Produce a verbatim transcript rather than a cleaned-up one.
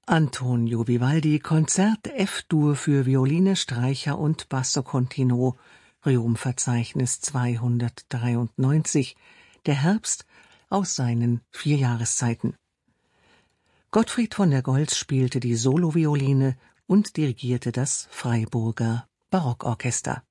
Antonio Vivaldi, Konzert F-Dur für Violine, Streicher und Basso Continuo, Rheinverzeichnis zweihundertdreiundneunzig, der Herbst aus seinen vier Jahreszeiten. Gottfried von der Goltz spielte die Solovioline und dirigierte das Freiburger Barockorchester.